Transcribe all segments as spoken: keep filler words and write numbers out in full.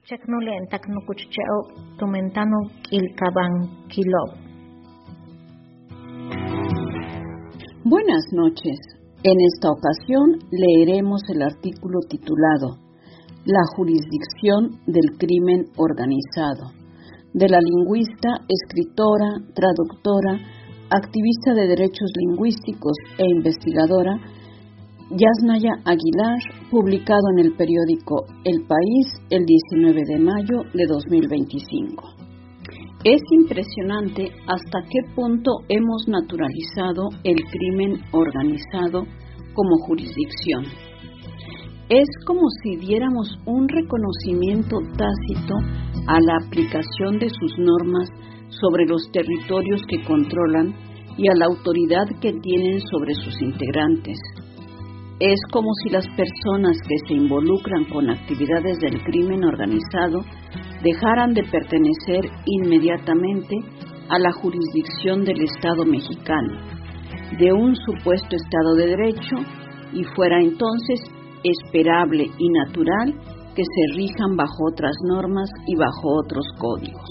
Chaknule en taknukuchao tumentano kilkaban kilo. Buenas noches. En esta ocasión leeremos el artículo titulado La jurisdicción del crimen organizado, de la lingüista, escritora, traductora, activista de derechos lingüísticos e investigadora Yasnaya Aguilar, publicado en el periódico El País el diecinueve de mayo de dos mil veinticinco. Es impresionante hasta qué punto hemos naturalizado el crimen organizado como jurisdicción. Es como si diéramos un reconocimiento tácito a la aplicación de sus normas sobre los territorios que controlan y a la autoridad que tienen sobre sus integrantes. Es como si las personas que se involucran con actividades del crimen organizado dejaran de pertenecer inmediatamente a la jurisdicción del Estado mexicano, de un supuesto Estado de Derecho, y fuera entonces esperable y natural que se rijan bajo otras normas y bajo otros códigos.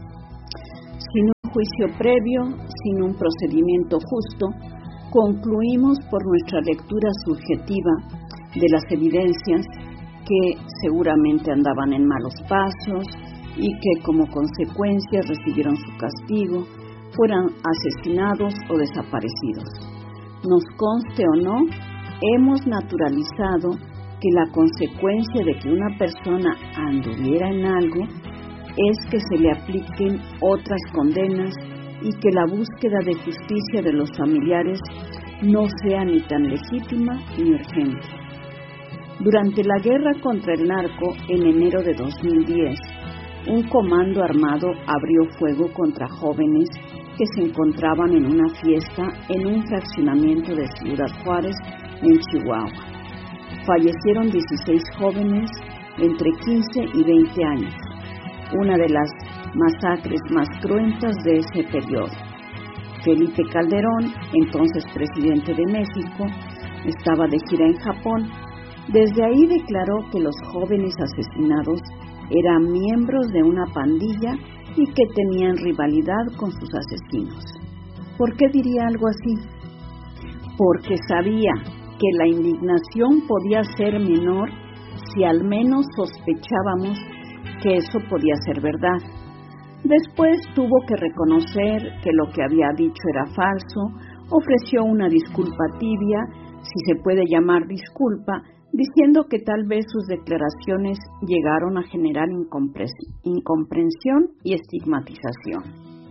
Sin un juicio previo, sin un procedimiento justo, concluimos por nuestra lectura subjetiva de las evidencias que seguramente andaban en malos pasos y que como consecuencia recibieron su castigo, fueran asesinados o desaparecidos. Nos conste o no, hemos naturalizado que la consecuencia de que una persona anduviera en algo es que se le apliquen otras condenas y que la búsqueda de justicia de los familiares no sea ni tan legítima ni urgente. Durante la guerra contra el narco, en enero de dos mil diez, un comando armado abrió fuego contra jóvenes que se encontraban en una fiesta en un fraccionamiento de Ciudad Juárez, en Chihuahua. Fallecieron dieciséis jóvenes entre quince y veinte años, una de las masacres más cruentas de ese periodo. Felipe Calderón, entonces presidente de México, estaba de gira en Japón. Desde ahí declaró que los jóvenes asesinados eran miembros de una pandilla y que tenían rivalidad con sus asesinos. ¿Por qué diría algo así? Porque sabía que la indignación podía ser menor si al menos sospechábamos que eso podía ser verdad. Después tuvo que reconocer que lo que había dicho era falso, ofreció una disculpa tibia, si se puede llamar disculpa, diciendo que tal vez sus declaraciones llegaron a generar incomprensión y estigmatización.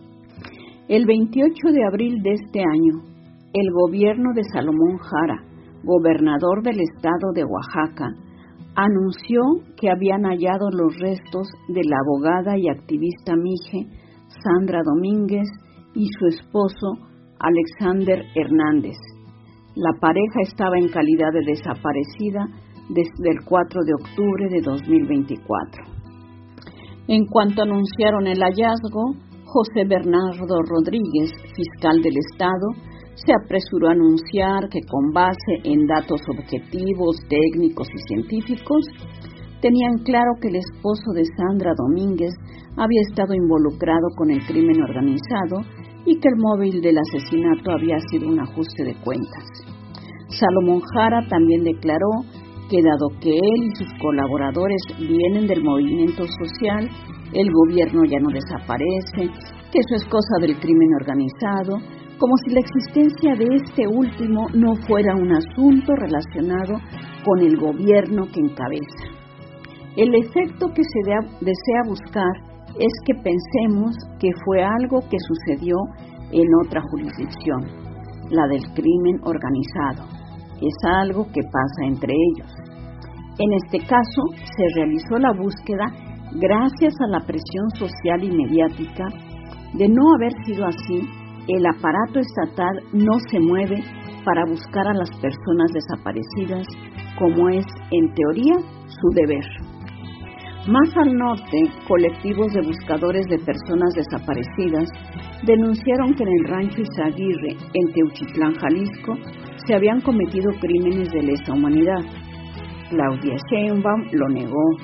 El veintiocho de abril de este año, el gobierno de Salomón Jara, gobernador del estado de Oaxaca, anunció que habían hallado los restos de la abogada y activista mije Sandra Domínguez y su esposo Alexander Hernández. La pareja estaba en calidad de desaparecida desde el cuatro de octubre de dos mil veinticuatro. En cuanto anunciaron el hallazgo, José Bernardo Rodríguez, fiscal del estado, se apresuró a anunciar que con base en datos objetivos, técnicos y científicos, tenían claro que el esposo de Sandra Domínguez había estado involucrado con el crimen organizado y que el móvil del asesinato había sido un ajuste de cuentas. Salomón Jara también declaró que dado que él y sus colaboradores vienen del movimiento social, el gobierno ya no desaparece, que eso es cosa del crimen organizado, como si la existencia de este último no fuera un asunto relacionado con el gobierno que encabeza. El efecto que se desea buscar es que pensemos que fue algo que sucedió en otra jurisdicción, la del crimen organizado. Es algo que pasa entre ellos. En este caso, se realizó la búsqueda gracias a la presión social y mediática. De no haber sido así, el aparato estatal no se mueve para buscar a las personas desaparecidas, como es, en teoría, su deber. Más al norte, colectivos de buscadores de personas desaparecidas denunciaron que en el rancho Izaguirre, en Teuchitlán, Jalisco, se habían cometido crímenes de lesa humanidad. Claudia Sheinbaum lo negó.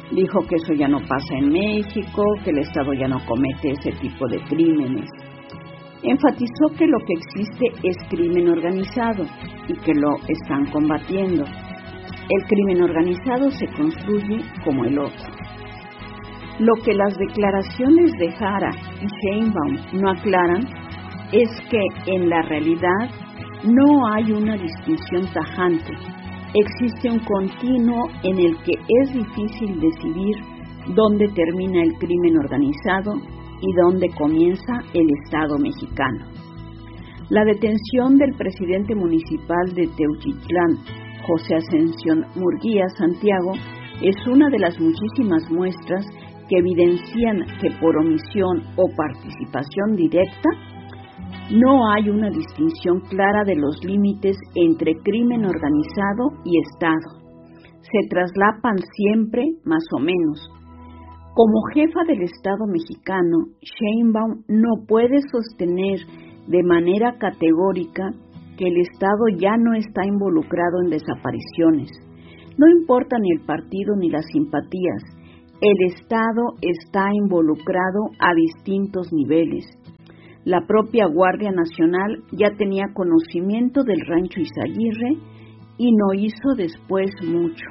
Dijo que eso ya no pasa en México, que el Estado ya no comete ese tipo de crímenes. Enfatizó que lo que existe es crimen organizado y que lo están combatiendo. El crimen organizado se construye como el otro. Lo que las declaraciones de Jara y Sheinbaum no aclaran es que en la realidad no hay una distinción tajante. Existe un continuo en el que es difícil decidir dónde termina el crimen organizado y dónde comienza el Estado mexicano. La detención del presidente municipal de Teuchitlán, José Ascensión Murguía Santiago, es una de las muchísimas muestras que evidencian que por omisión o participación directa no hay una distinción clara de los límites entre crimen organizado y Estado. Se traslapan siempre más o menos. Como jefa del Estado mexicano, Sheinbaum no puede sostener de manera categórica que el Estado ya no está involucrado en desapariciones. No importa ni el partido ni las simpatías, el Estado está involucrado a distintos niveles. La propia Guardia Nacional ya tenía conocimiento del rancho Izaguirre y no hizo después mucho.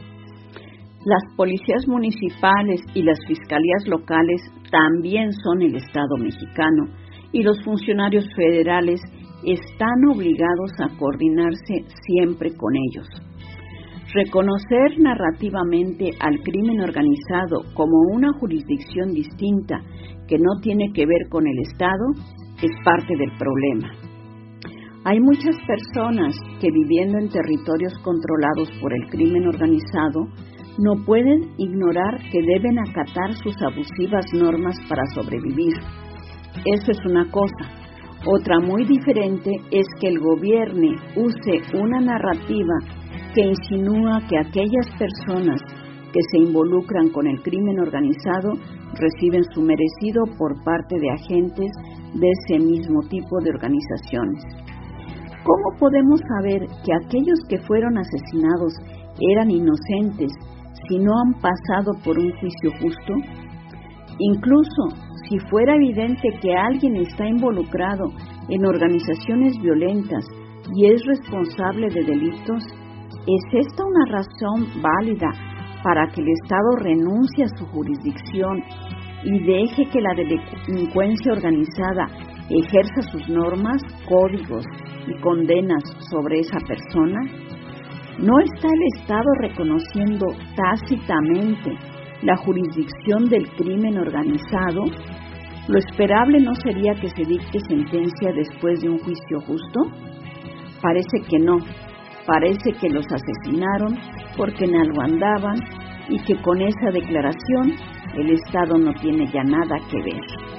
Las policías municipales y las fiscalías locales también son el Estado mexicano y los funcionarios federales están obligados a coordinarse siempre con ellos. Reconocer narrativamente al crimen organizado como una jurisdicción distinta que no tiene que ver con el Estado es parte del problema. Hay muchas personas que viviendo en territorios controlados por el crimen organizado no pueden ignorar que deben acatar sus abusivas normas para sobrevivir. Eso es una cosa. Otra muy diferente es que el gobierno use una narrativa que insinúa que aquellas personas que se involucran con el crimen organizado reciben su merecido por parte de agentes de ese mismo tipo de organizaciones. ¿Cómo podemos saber que aquellos que fueron asesinados eran inocentes si no han pasado por un juicio justo? Incluso si fuera evidente que alguien está involucrado en organizaciones violentas y es responsable de delitos, ¿es esta una razón válida para que el Estado renuncie a su jurisdicción y deje que la delincuencia organizada ejerza sus normas, códigos y condenas sobre esa persona? ¿No está el Estado reconociendo tácitamente la jurisdicción del crimen organizado? ¿Lo esperable no sería que se dicte sentencia después de un juicio justo? Parece que no. Parece que los asesinaron porque en algo andaban y que con esa declaración el Estado no tiene ya nada que ver.